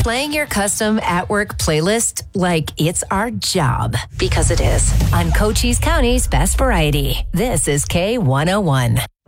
playing your custom at-work playlist like it's our job. Because it is. On Cochise County's Best Variety. This is K101.